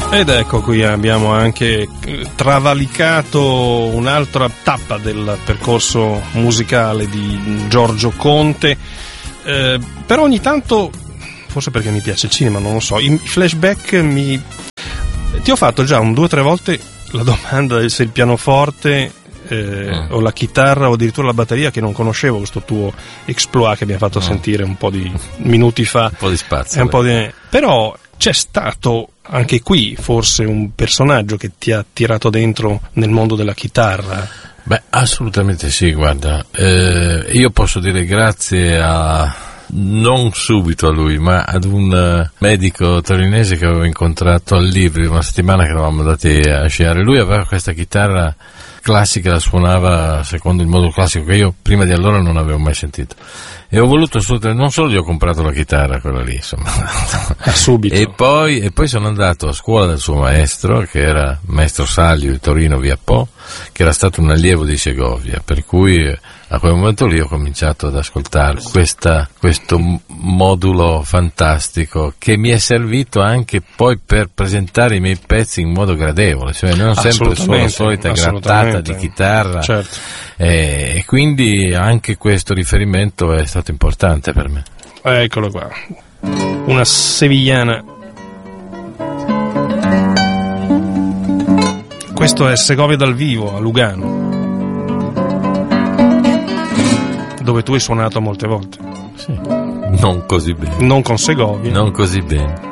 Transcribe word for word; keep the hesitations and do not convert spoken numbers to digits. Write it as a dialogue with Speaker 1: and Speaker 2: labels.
Speaker 1: Ed ecco qui abbiamo anche travalicato un'altra tappa del percorso musicale di Giorgio Conte, eh, però ogni tanto, forse perché mi piace il cinema, non lo so, i flashback mi... Ti ho fatto già un due o tre volte la domanda se il pianoforte eh, mm. o la chitarra o addirittura la batteria, che non conoscevo questo tuo exploit che mi ha fatto mm. sentire un po' di minuti fa.
Speaker 2: Un po' di spazio.
Speaker 1: Un po' di... Però c'è stato anche qui forse un personaggio che ti ha tirato dentro nel mondo della chitarra?
Speaker 2: Beh, assolutamente sì, guarda, eh, io posso dire grazie a, non subito a lui, ma ad un medico torinese che avevo incontrato al Libri una settimana che eravamo andati a sciare. Lui aveva questa chitarra classica, la suonava secondo il modo classico che io prima di allora non avevo mai sentito, e ho voluto assolutamente, non solo gli ho comprato la chitarra, quella lì, insomma,
Speaker 1: subito.
Speaker 2: E poi, e poi sono andato a scuola del suo maestro, che era maestro Salio di Torino via Po, che era stato un allievo di Segovia, per cui a quel momento lì ho cominciato ad ascoltare questa, questo modulo fantastico che mi è servito anche poi per presentare i miei pezzi in modo gradevole, cioè non sempre solo la solita grattata di chitarra,
Speaker 1: certo.
Speaker 2: e, e quindi anche questo riferimento è stato importante per me.
Speaker 1: Eccolo qua, una sevigliana. Questo è Segovia dal vivo a Lugano, dove tu hai suonato molte volte.
Speaker 2: Sì, non così bene.
Speaker 1: Non con Segovia.
Speaker 2: Non così bene.